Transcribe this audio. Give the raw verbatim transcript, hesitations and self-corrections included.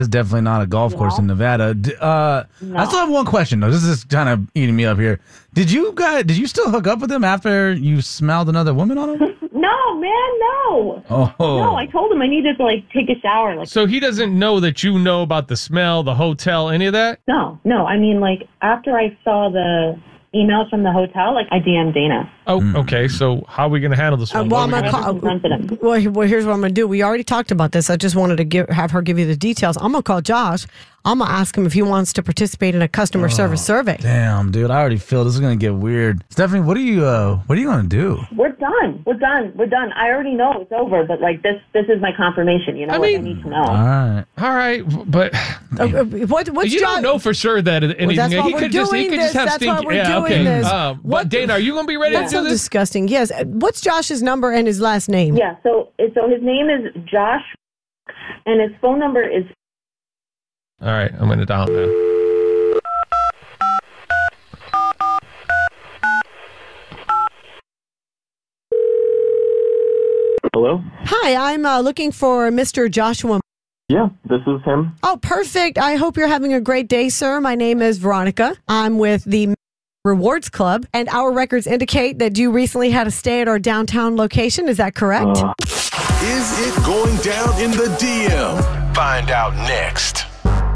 It's definitely not a golf You course know? in Nevada. D- Uh, No. I still have one question though. This is kind of eating me up here. Did you guys? Did you still hook up with him after you smelled another woman on him? No, man, no. Oh, No, I told him I needed to like take a shower. Like, So he doesn't know that you know about the smell, the hotel, any of that? no, no. I mean, like after I saw the emails from the hotel, like I D M'd Dana. Oh, okay. So how are we going to handle this Uh, one? well, What I'm are we gonna gonna call, Confronted him. well, he- well, here's what I'm going to do. We already talked about this. I just wanted to give have her give you the details. I'm going to call Josh. I'm going to ask him if he wants to participate in a customer service survey. damn, dude! I already feel this is gonna get weird. Stephanie, what are you? Uh, what are you gonna do? We're done. We're done. We're done. I already know it's over, but like this, this is my confirmation. You know, I like, mean- I need to know. All right. All right, but Uh, uh, what, what's you Josh? don't know for sure that it- anything. that's why he we're could just he doing could this. just have That's why stinky. we're yeah, doing okay. this. Uh, What- but Dana, are you going to be ready That's to do so this? disgusting. Yes. Uh, What's Josh's number and his last name? Yeah. So, so his name is Josh, and his phone number is. All right, I'm going to dial him now. Hello? Hi, I'm uh, looking for Mister Joshua. Yeah, this is him. Oh, perfect. I hope you're having a great day, sir. My name is Veronica. I'm with the Rewards Club, and our records indicate that you recently had a stay at our downtown location. Is that correct? Uh, Is it going down in the D M? Find out next.